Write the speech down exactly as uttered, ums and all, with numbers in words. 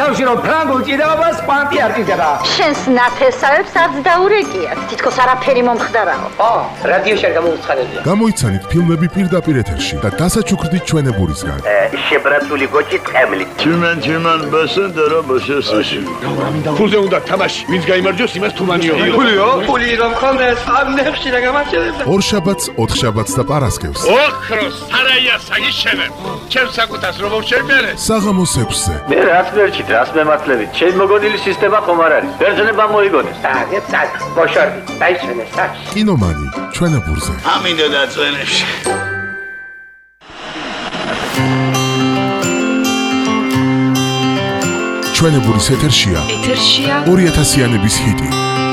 უკავშირო ფრანგულ ჭიდაობას პანტი არ ჭიდერა. შენს ნათესავებს არც დაურეკიათ. თითქოს არაფერი მომხდარაო. ო, რადიოში არ გამოუცხადებია. გამოიცანით ფილმები პირდაპირ ეთერში და დასაჩუქრდით ჩვენებურისგან. შებრაცული გოჭი ტყემლი. Tümen tümen basın dara basıyorsun. ფულზე უნდა თამაში. ვინც გაიმარჯვოს, იმას თუმანიო. ფულიო? ფული რომ ხონდეს, ამნებში რა გამარჯვებდა. ორ შაბათს, ოთხ შაბათს და პარასკევს. ოქროს სარაია საგიშენებ. ჩემს საკუთას რომ შევმერე. საღამოს ექვსზე. მე რას ვერჩით, რას მემართლებით? ჩემი მოგონილი სისტემა ხომ არ არის. ბერძნება მოიგონეს. დაგეთ, დაგ, გოშორდი. დაიშვენე საჩ. კინომანი, ჩვენებურზე. Amin de dațănești. ჩვენებურის ეთერშია ეთერშია ორი ათასიანების ჰიტი.